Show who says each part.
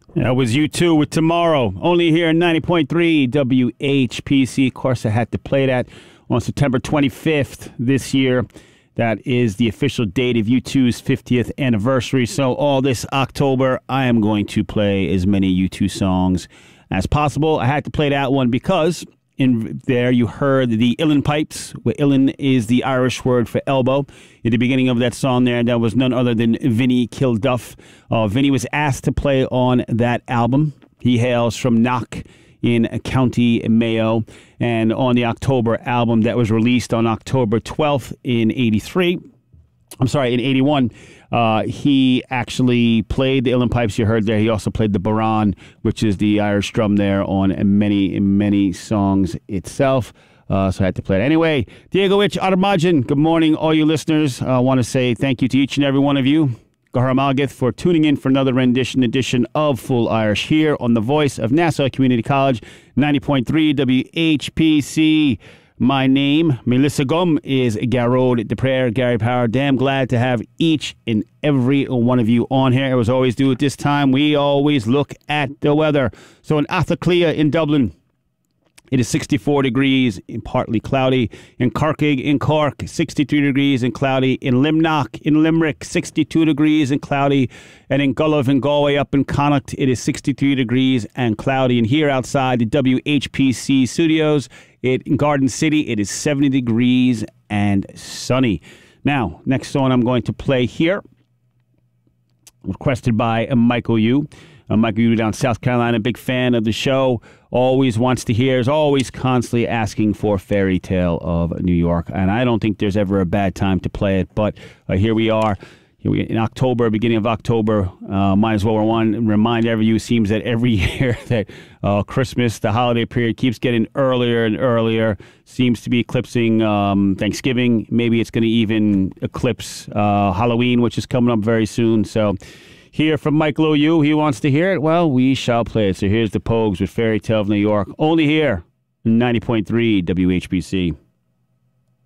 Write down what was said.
Speaker 1: That was U2 with Tomorrow. Only here in 90.3 WHPC. Of course, I had to play that on September 25th this year. That is the official date of U2's 50th anniversary. So all this October, I am going to play as many U2 songs as possible. I had to play that one because in there you heard the Uilleann Pipes, where Uilleann is the Irish word for elbow. At the beginning of that song there, that was none other than Vinnie Kilduff. Vinnie was asked to play on that album. He hails from Knock in County Mayo. And on the October album that was released on October 12th in 81, he actually played the Uilleann Pipes you heard there. He also played the bodhrán, which is the Irish drum there, on many, many songs itself. So I had to play it. Anyway, Diego Ich Armagin, good morning, all you listeners. I want to say thank you to each and every one of you. Gahar Malgith for tuning in for another edition of Full Irish here on the voice of Nassau Community College, 90.3 WHPC. My name, Melissa Gum, is Garrod DePrere, Gary Power. Damn glad to have each and every one of you on here. As always do at this time, we always look at the weather. So in Athaclia in Dublin, it is 64 degrees and partly cloudy. In Carcig in Cork, 63 degrees and cloudy. In Limnock in Limerick, 62 degrees and cloudy. And in Gullove in Galway up in Connacht, it is 63 degrees and cloudy. And here outside the WHPC studios in Garden City, it is 70 degrees and sunny. Now, next song I'm going to play here, requested by Michael Yu. Michael Yu down South Carolina, big fan of the show, always wants to hear, is always constantly asking for Fairy Tale of New York. And I don't think there's ever a bad time to play it, but here we are. In October, beginning of October, might as well remind every you, seems that every year that Christmas, the holiday period, keeps getting earlier and earlier, seems to be eclipsing Thanksgiving. Maybe it's going to even eclipse Halloween, which is coming up very soon. So here from Michael Yu, he wants to hear it. Well, we shall play it. So here's the Pogues with Fairy Tale of New York, only here, 90.3 WHBC.